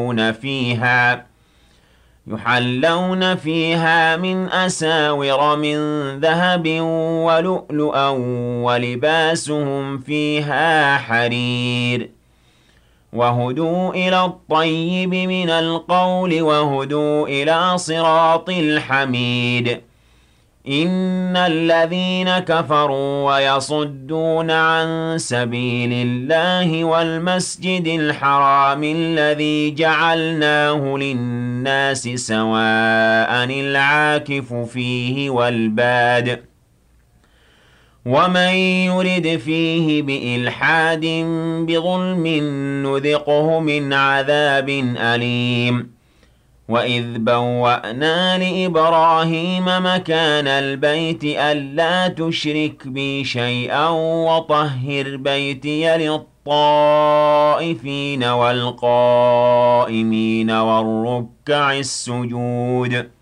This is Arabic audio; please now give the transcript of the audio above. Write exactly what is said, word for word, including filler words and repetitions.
فيها يحلون فيها من أساور من ذهب ولؤلؤا ولباسهم فيها حرير وهدوا إلى الطيب من القول وهدوا إلى صراط الحميد إن الذين كفروا ويصدون عن سبيل الله والمسجد الحرام الذي جعلناه للناس سواء العاكف فيه والباد ومن يرد فيه بإلحاد بظلم نذقه من عذاب أليم وإذ بوأنا لإبراهيم مكان البيت ألا تشرك بي شيئا وطهر بيتي للطائفين والقائمين والركع السجود